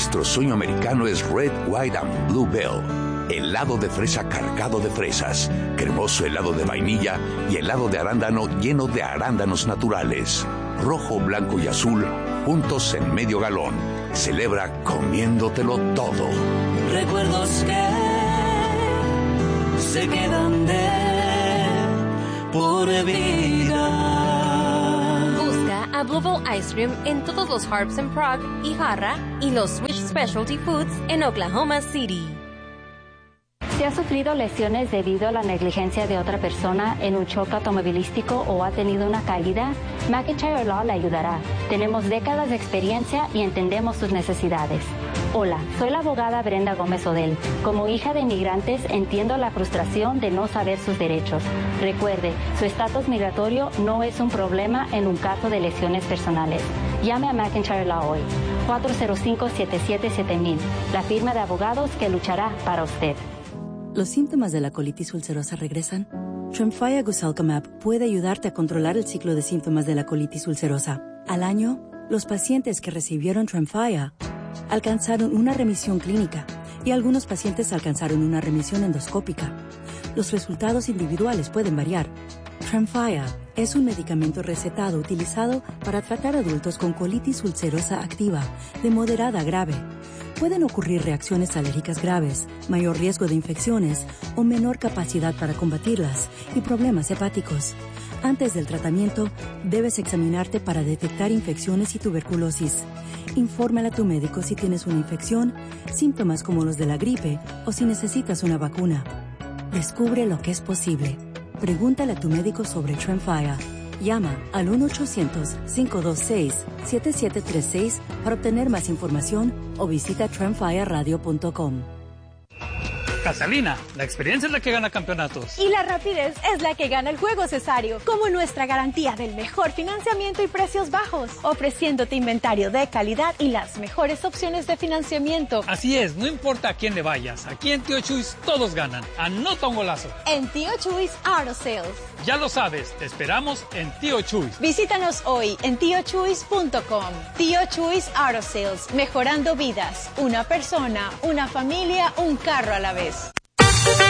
Nuestro sueño americano es Red, White and Blue Bell. Helado de fresa cargado de fresas, cremoso helado de vainilla y helado de arándano lleno de arándanos naturales. Rojo, blanco y azul, juntos en medio galón. Celebra comiéndotelo todo. Recuerdos que se quedan de por vida. Busca a Bluebell Ice Cream en todos los Harps en Prague y Jarra y los Switch Specialty Foods en Oklahoma City. Si ha sufrido lesiones debido a la negligencia de otra persona en un choque automovilístico o ha tenido una caída, McIntyre Law le ayudará. Tenemos décadas de experiencia y entendemos sus necesidades. Hola, soy la abogada Brenda Gómez Odell. Como hija de inmigrantes, entiendo la frustración de no saber sus derechos. Recuerde, su estatus migratorio no es un problema en un caso de lesiones personales. Llame a McIntyre Law hoy. 405-777000. La firma de abogados que luchará para usted. ¿Los síntomas de la colitis ulcerosa regresan? Tremfya Guselkumab puede ayudarte a controlar el ciclo de síntomas de la colitis ulcerosa. Al año, los pacientes que recibieron Tremfya alcanzaron una remisión clínica y algunos pacientes alcanzaron una remisión endoscópica. Los resultados individuales pueden variar. Tremfya es un medicamento recetado utilizado para tratar adultos con colitis ulcerosa activa de moderada a grave. Pueden ocurrir reacciones alérgicas graves, mayor riesgo de infecciones o menor capacidad para combatirlas y problemas hepáticos. Antes del tratamiento, debes examinarte para detectar infecciones y tuberculosis. Infórmale a tu médico si tienes una infección, síntomas como los de la gripe o si necesitas una vacuna. Descubre lo que es posible. Pregúntale a tu médico sobre Tremfya. Llama al 1-800-526-7736 para obtener más información o visita tremfyaradio.com. Casalina, la experiencia es la que gana campeonatos. Y la rapidez es la que gana el juego, Cesario. Como nuestra garantía del mejor financiamiento y precios bajos, ofreciéndote inventario de calidad y las mejores opciones de financiamiento. Así es, no importa a quién le vayas, aquí en Tío Chuys todos ganan. Anota un golazo. En Tío Chuys Auto Sales. Ya lo sabes, te esperamos en Tío Chuys. Visítanos hoy en tiochuys.com. Tío Chuys Auto Sales, mejorando vidas. Una persona, una familia, un carro a la vez.